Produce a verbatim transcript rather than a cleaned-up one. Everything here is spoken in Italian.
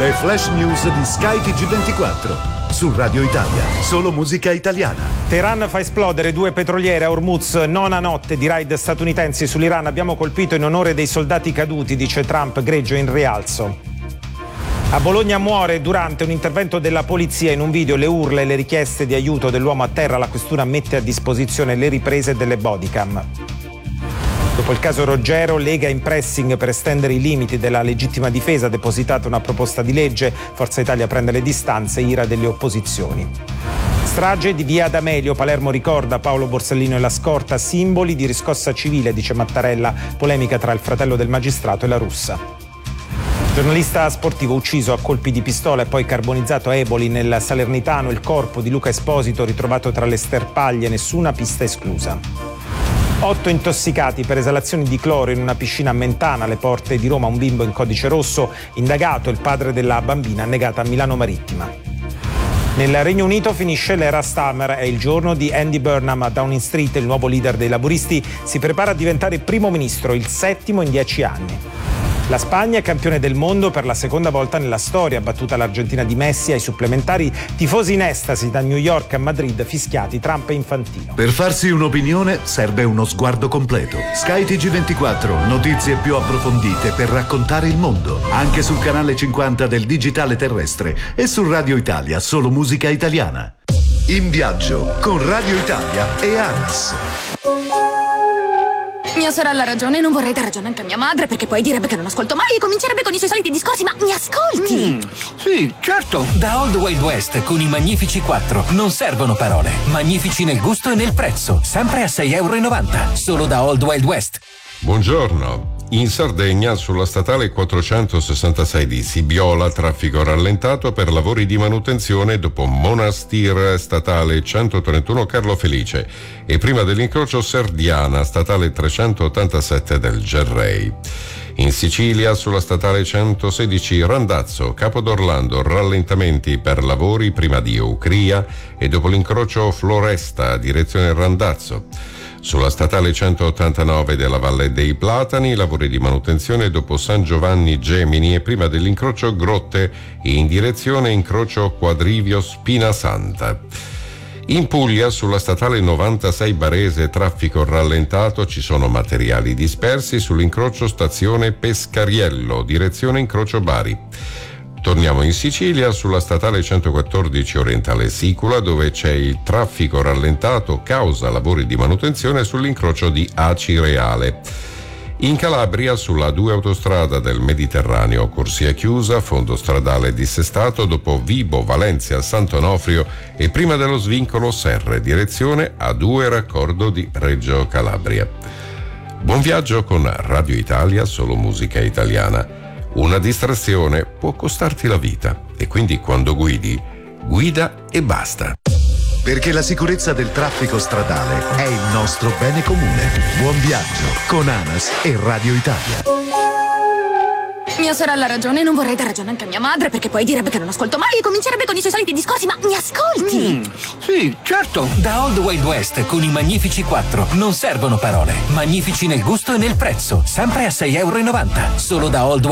Le flash news di Sky T G ventiquattro. Su Radio Italia, solo musica italiana. Teheran fa esplodere due petroliere a Hormuz, nona notte di raid statunitensi sull'Iran. Abbiamo colpito in onore dei soldati caduti, dice Trump, greggio in rialzo. A Bologna muore durante un intervento della polizia. In un video le urla e le richieste di aiuto dell'uomo a terra. La questura mette a disposizione le riprese delle bodycam. Dopo il caso Roggero, Lega in pressing per estendere i limiti della legittima difesa, ha depositato una proposta di legge. Forza Italia prende le distanze, ira delle opposizioni. Strage di via D'Amelio, Palermo ricorda Paolo Borsellino e la scorta, simboli di riscossa civile, dice Mattarella, polemica tra il fratello del magistrato e la russa. Giornalista sportivo ucciso a colpi di pistola e poi carbonizzato a Eboli nel Salernitano, il corpo di Luca Esposito ritrovato tra le sterpaglie, nessuna pista esclusa. Otto intossicati per esalazioni di cloro in una piscina a Mentana, alle porte di Roma, un bimbo in codice rosso, indagato il padre della bambina annegata a Milano Marittima. Nel Regno Unito finisce l'era Stammer, è il giorno di Andy Burnham a Downing Street, il nuovo leader dei laburisti, si prepara a diventare primo ministro, il settimo in dieci anni. La Spagna è campione del mondo per la seconda volta nella storia, battuta l'Argentina di Messi ai supplementari, tifosi in estasi da New York a Madrid, fischiati Trump e Infantino. Per farsi un'opinione serve uno sguardo completo. Sky T G ventiquattro, notizie più approfondite per raccontare il mondo, anche sul canale cinquanta del digitale terrestre e su Radio Italia, solo musica italiana. In viaggio con Radio Italia e ANAS. Mia sorella ha ragione, non vorrei dar ragione anche a mia madre, perché poi direbbe che non ascolto mai e comincerebbe con i suoi soliti discorsi, ma mi ascolti? Mm, sì, certo. Da Old Wild West con i Magnifici quattro non servono parole. Magnifici nel gusto e nel prezzo, sempre a sei e novanta euro, solo da Old Wild West. Buongiorno. In Sardegna, sulla statale quattrocentosessantasei di Sibiola, traffico rallentato per lavori di manutenzione dopo Monastir statale centotrentuno Carlo Felice e prima dell'incrocio Serdiana, statale trecentottantasette del Gerrei. In Sicilia, sulla statale centosedici Randazzo, Capodorlando, rallentamenti per lavori prima di Ucria e dopo l'incrocio Floresta, direzione Randazzo. Sulla statale centottantanove della Valle dei Platani, lavori di manutenzione dopo San Giovanni Gemini e prima dell'incrocio Grotte in direzione incrocio Quadrivio Spinasanta. In Puglia, sulla statale novantasei Barese, traffico rallentato, ci sono materiali dispersi sull'incrocio stazione Pescariello, direzione incrocio Bari. Torniamo in Sicilia, sulla statale centoquattordici Orientale Sicula, dove c'è il traffico rallentato causa lavori di manutenzione sull'incrocio di Acireale. In Calabria, sulla due autostrada del Mediterraneo, corsia chiusa, fondo stradale dissestato dopo Vibo, Valencia, Sant'Onofrio e prima dello svincolo Serre, direzione A due raccordo di Reggio Calabria. Buon viaggio con Radio Italia, solo musica italiana. Una distrazione può costarti la vita e quindi quando guidi, guida e basta. Perché la sicurezza del traffico stradale è il nostro bene comune. Buon viaggio con ANAS e Radio Italia. Mia sorella ha ragione, non vorrei dar ragione anche a mia madre, perché poi direbbe che non ascolto mai e comincerebbe con i suoi soliti discorsi, ma mi ascolti? Mm, sì, certo. Da Old Wild West con i Magnifici quattro non servono parole. Magnifici nel gusto e nel prezzo, sempre a sei e novanta euro, solo da Old Wild